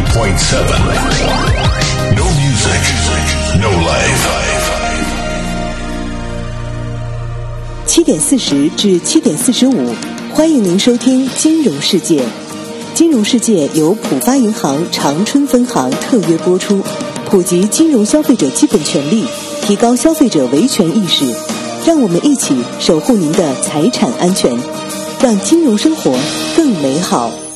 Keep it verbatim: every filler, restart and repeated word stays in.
point seven. No music, no life. 七点四十至七点四十五，欢迎您收听《金融世界》。《金融世界》由浦发银行长春分行特约播出，普及金融消费者基本权利，提高消费者维权意识，让我们一起守护您的财产安全，让金融生活更美好。